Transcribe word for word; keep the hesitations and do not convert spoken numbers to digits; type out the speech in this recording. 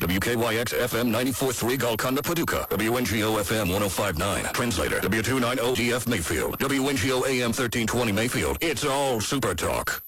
W K Y X F M ninety-four point three Golconda, Paducah. W N G O F M one oh five point nine. Translator, W two ninety D F Mayfield. W N G O A M thirteen twenty Mayfield. It's all Super Talk.